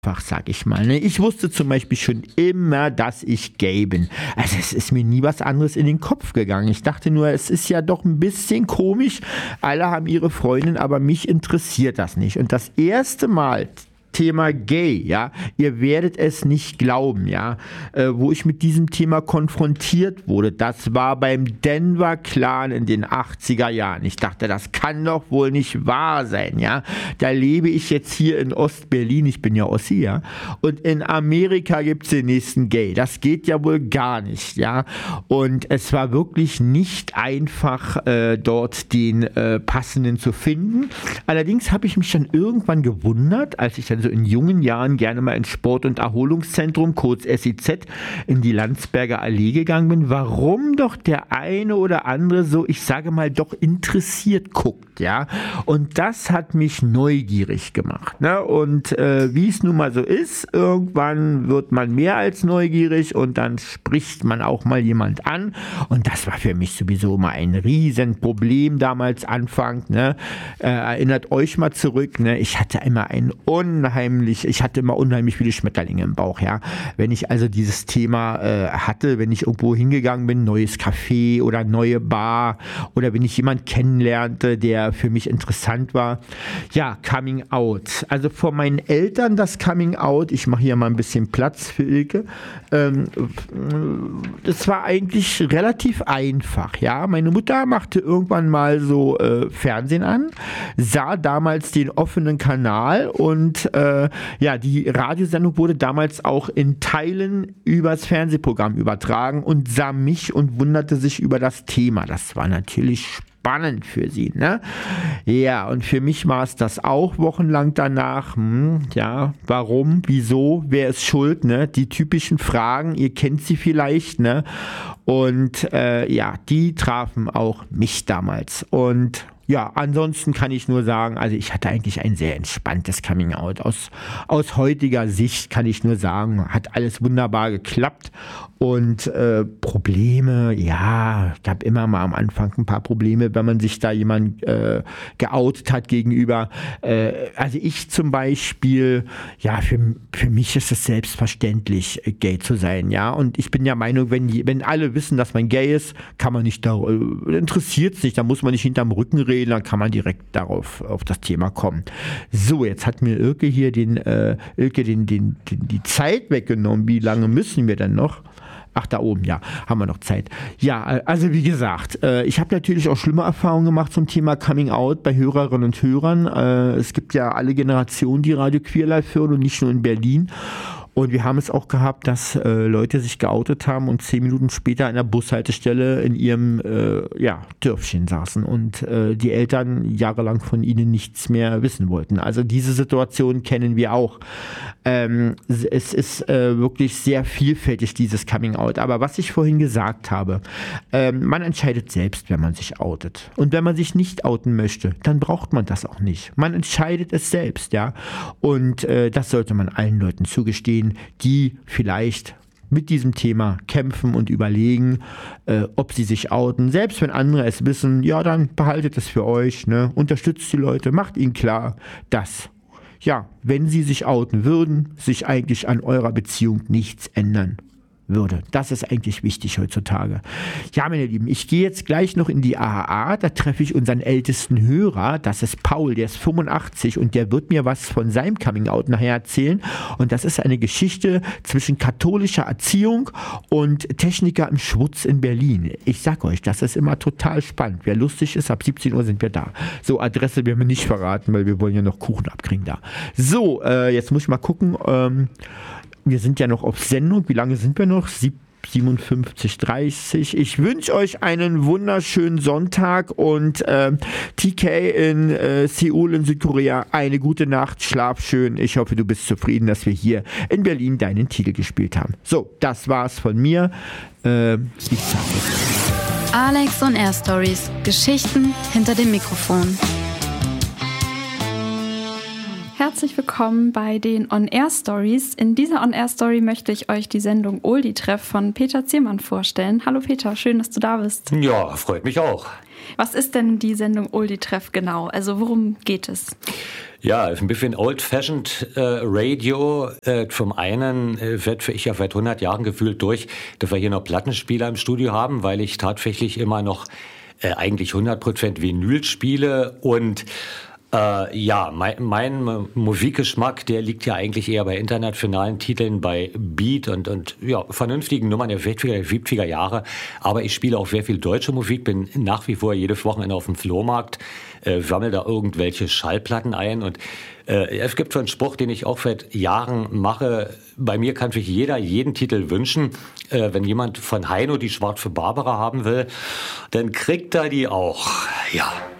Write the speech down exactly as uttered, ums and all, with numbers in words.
sag ich mal. Ne? Ich wusste zum Beispiel schon immer, dass ich gay bin. Also es ist mir nie was anderes in den Kopf gegangen. Ich dachte nur, es ist ja doch ein bisschen komisch. Alle haben ihre Freundin, aber mich interessiert das nicht. Und das erste Mal Thema Gay, ja, ihr werdet es nicht glauben, ja, äh, wo ich mit diesem Thema konfrontiert wurde, das war beim Denver Clan in den achtziger Jahren. Ich dachte, das kann doch wohl nicht wahr sein, ja. Da lebe ich jetzt hier in Ostberlin, ich bin ja Ossi, ja, und in Amerika gibt es den nächsten Gay. Das geht ja wohl gar nicht, ja. Und es war wirklich nicht einfach, äh, dort den äh, passenden zu finden. Allerdings habe ich mich dann irgendwann gewundert, als ich dann so in jungen Jahren gerne mal ins Sport- und Erholungszentrum, kurz S I Z, in die Landsberger Allee gegangen bin, warum doch der eine oder andere so, ich sage mal, doch interessiert guckt, ja. Und das hat mich neugierig gemacht, ne? Und äh, wie es nun mal so ist, irgendwann wird man mehr als neugierig und dann spricht man auch mal jemand an. Und das war für mich sowieso mal ein Riesenproblem damals Anfang, ne? Äh, erinnert euch mal zurück, ne? Ich hatte immer ein unheimlich Unheimlich, ich hatte immer unheimlich viele Schmetterlinge im Bauch, ja. Wenn ich also dieses Thema äh, hatte, wenn ich irgendwo hingegangen bin, neues Café oder neue Bar oder wenn ich jemanden kennenlernte, der für mich interessant war, ja, Coming Out. Also vor meinen Eltern das Coming Out, ich mache hier mal ein bisschen Platz für Ilke, ähm, das war eigentlich relativ einfach, ja. Meine Mutter machte irgendwann mal so äh, Fernsehen an, sah damals den offenen Kanal und äh, ja, die Radiosendung wurde damals auch in Teilen übers Fernsehprogramm übertragen und sah mich und wunderte sich über das Thema. Das war natürlich spannend für sie, ne? Ja, und für mich war es das auch wochenlang danach. Hm, ja, warum, wieso, wer ist schuld, ne? Die typischen Fragen, ihr kennt sie vielleicht, ne? Und äh, ja, die trafen auch mich damals. Und ja, ansonsten kann ich nur sagen, also ich hatte eigentlich ein sehr entspanntes Coming Out. Aus, aus heutiger Sicht kann ich nur sagen, hat alles wunderbar geklappt. Und äh, Probleme, ja, ich habe immer mal am Anfang ein paar Probleme, wenn man sich da jemand äh, geoutet hat gegenüber. Äh, also ich zum Beispiel, ja, für, für mich ist es selbstverständlich, gay zu sein, ja. Und ich bin der Meinung, wenn, wenn alle wissen, dass man gay ist, kann man nicht, da äh, interessiert es nicht, da muss man nicht hinterm Rücken reden, dann kann man direkt darauf auf das Thema kommen. So, jetzt hat mir Ilke hier den, äh, Ilke den, den, den, die Zeit weggenommen. Wie lange müssen wir denn noch? Ach, da oben, ja, haben wir noch Zeit. Ja, also wie gesagt, äh, ich habe natürlich auch schlimme Erfahrungen gemacht zum Thema Coming Out bei Hörerinnen und Hörern. Äh, es gibt ja alle Generationen, die Radio Queer Life hören und nicht nur in Berlin. Und wir haben es auch gehabt, dass äh, Leute sich geoutet haben und zehn Minuten später an der Bushaltestelle in ihrem äh, ja, Dörfchen saßen und äh, die Eltern jahrelang von ihnen nichts mehr wissen wollten. Also diese Situation kennen wir auch. Ähm, es ist äh, wirklich sehr vielfältig, dieses Coming Out. Aber was ich vorhin gesagt habe, ähm, man entscheidet selbst, wenn man sich outet. Und wenn man sich nicht outen möchte, dann braucht man das auch nicht. Man entscheidet es selbst, ja. Und äh, das sollte man allen Leuten zugestehen, die vielleicht mit diesem Thema kämpfen und überlegen, äh, ob sie sich outen. Selbst wenn andere es wissen, ja, dann behaltet es für euch, ne? Unterstützt die Leute, macht ihnen klar, dass, ja, wenn sie sich outen würden, sich eigentlich an eurer Beziehung nichts ändern würde. Das ist eigentlich wichtig heutzutage. Ja, meine Lieben, ich gehe jetzt gleich noch in die A H A, da treffe ich unseren ältesten Hörer, das ist Paul, der ist fünfundachtzig und der wird mir was von seinem Coming-out nachher erzählen und das ist eine Geschichte zwischen katholischer Erziehung und Techniker im Schwutz in Berlin. Ich sag euch, das ist immer total spannend. Wer lustig ist, ab siebzehn Uhr sind wir da. So, Adresse werden wir nicht verraten, weil wir wollen ja noch Kuchen abkriegen da. So, äh, jetzt muss ich mal gucken, ähm, wir sind ja noch auf Sendung. Wie lange sind wir noch? siebenundfünfzig, dreißig. Ich wünsche euch einen wunderschönen Sonntag und äh, T K in äh, Seoul in Südkorea, eine gute Nacht, schlaf schön. Ich hoffe, du bist zufrieden, dass wir hier in Berlin deinen Titel gespielt haben. So, das war's von mir. Äh, ich sag es. Alex on Air Stories. Geschichten hinter dem Mikrofon. herzlich willkommen bei den On-Air-Stories. In dieser On-Air-Story möchte ich euch die Sendung Oldie-Treff von Peter Ziermann vorstellen. Hallo Peter, schön, dass du da bist. Ja, freut mich auch. Was ist denn die Sendung Oldie-Treff genau? Also worum geht es? Ja, ein bisschen old-fashioned äh, Radio. Äh, zum einen äh, wird ich ja seit hundert Jahren gefühlt durch, dass wir hier noch Plattenspieler im Studio haben, weil ich tatsächlich immer noch äh, eigentlich hundert Prozent Vinyl spiele und Äh, ja, mein, mein Musikgeschmack, der liegt ja eigentlich eher bei internationalen Titeln, bei Beat und, und ja, vernünftigen Nummern der sechziger, siebziger Jahre. Aber ich spiele auch sehr viel deutsche Musik, bin nach wie vor jedes Wochenende auf dem Flohmarkt, äh, sammle da irgendwelche Schallplatten ein. Und äh, es gibt so einen Spruch, den ich auch seit Jahren mache. Bei mir kann sich jeder jeden Titel wünschen. Äh, wenn jemand von Heino die Schwarze Barbara haben will, dann kriegt er die auch. Ja.